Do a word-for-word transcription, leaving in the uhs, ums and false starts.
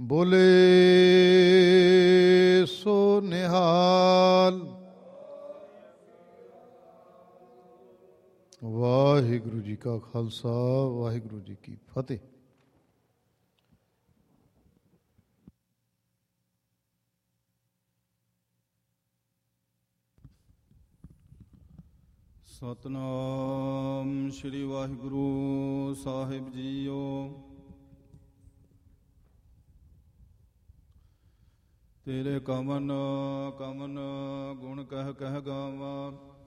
ਬੋਲੇ ਸੋ ਨਿਹਾਲ। ਵਾਹਿਗੁਰੂ ਜੀ ਕਾ ਖਾਲਸਾ, ਵਾਹਿਗੁਰੂ ਜੀ ਕੀ ਫਤਿਹ। ਸਤਿਨਾਮ ਸ਼੍ਰੀ ਵਾਹਿਗੁਰੂ ਸਾਹਿਬ ਜੀਓ। ਤੇਰੇ ਕਮਨ ਕਮਨ ਗੁਣ ਕਹਿ ਕਹਿ ਗਾਵਾਂ,